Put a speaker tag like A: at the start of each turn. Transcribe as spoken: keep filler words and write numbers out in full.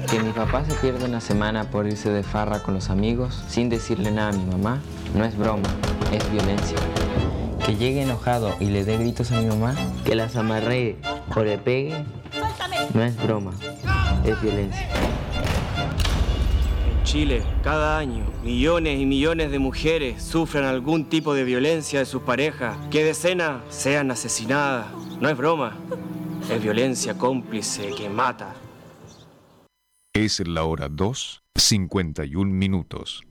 A: Que mi papá se pierda una semana por irse de farra con los amigos sin decirle nada a mi mamá no es broma, es violencia. Que llegue enojado y le dé gritos a mi mamá, que las amarree o le pegue, no es broma, es violencia.
B: En Chile, cada año, millones y millones de mujeres sufren algún tipo de violencia de sus parejas, que decenas sean asesinadas. No es broma, es violencia cómplice que mata.
C: Es la hora dos, cincuenta y un minutos.